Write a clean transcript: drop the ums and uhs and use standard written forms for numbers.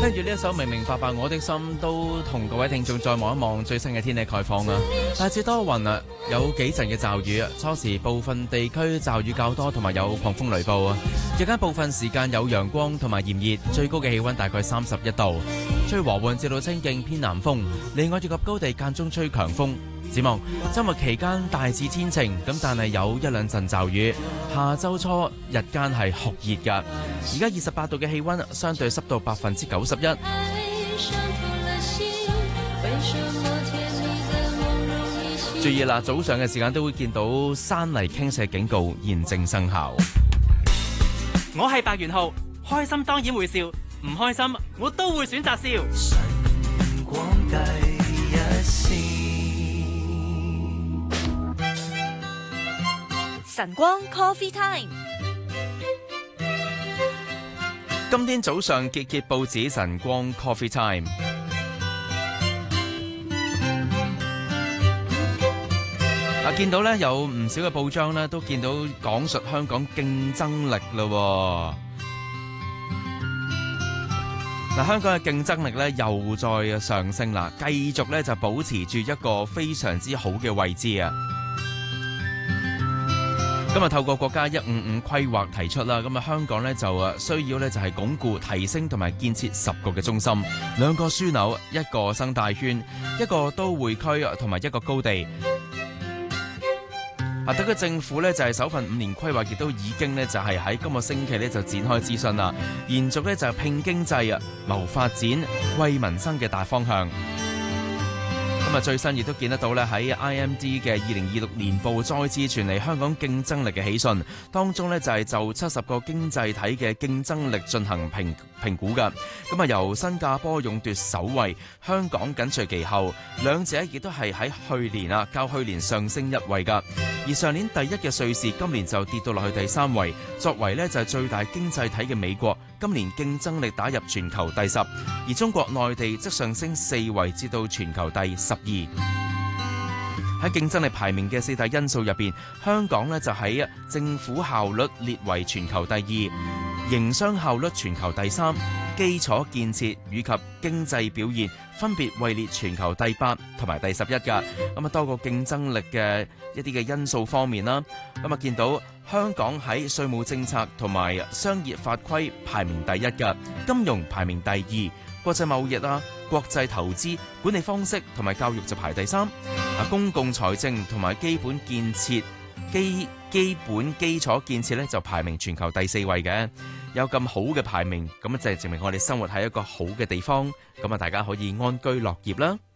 跟住呢一首明明白白我的心，都同各位聽眾再望一望最新嘅天氣概況啊！大致多雲啊，有幾陣嘅驟雨啊，初時部分地區驟雨較多，同埋有狂風雷暴啊。日間部分時間有陽光同埋炎熱，最高嘅氣溫大概31度，吹和緩至到清勁偏南風，離岸以及高地間中吹強風。展望周末期間大致天晴，咁但係有一兩陣驟雨。下周初日間係酷熱㗎，而家28度嘅氣溫，相對濕度91%。注意啦，早上嘅時間都會見到山泥傾瀉警告現正生效。 我係白元浩，開心當然會笑，唔開心我都會選擇笑。 晨光第一線， 晨光 Coffee Time。 今天早上揭報紙晨光 Coffee Time。見到咧有唔少嘅報章咧都見到講述香港競爭力咯。香港嘅競爭力咧又再上升啦，繼續咧就保持住一個非常之好嘅位置啊！今日透過國家155規劃提出啦，咁香港咧就需要咧就係鞏固、提升同埋建設10個嘅中心、2個樞紐、1個生態圈、1個都會區同埋1個高地。特區政府咧就係首份5年規劃，亦都已經咧就係喺今個星期咧就展開諮詢啦，延續咧就係拼經濟啊、謀發展、為民生嘅大方向。最新亦都見得到咧喺 IMD 嘅2026年報再次傳嚟香港競爭力嘅喜訊，當中咧就係就70個經濟體嘅競爭力進行評估㗎。由新加坡勇奪首位，香港緊隨其後，兩者亦都係喺去年啊較去年上升1位㗎。而上年第1嘅瑞士，今年就跌到落去第3位。作為咧就係最大經濟體嘅美國，今年競爭力打入全球第10，而中國內地則上升4位至到全球第12。喺競爭力排名嘅4大因素入邊，香港呢就喺政府效率列為全球第2，營商效率全球第3，基礎建設以及經濟表現分別位列全球第8同埋第11㗎。多個競爭力嘅一啲嘅因素方面啦，見到香港喺稅務政策同埋商業法規排名第1㗎，金融排名第2，國際貿易啊、國際投資、管理方式同埋教育就排第3，公共財政同埋基本建設、基本基礎建設咧就排名全球第4位嘅。有咁好嘅排名，咁就係證明我哋生活喺一個好嘅地方，咁大家可以安居樂業啦。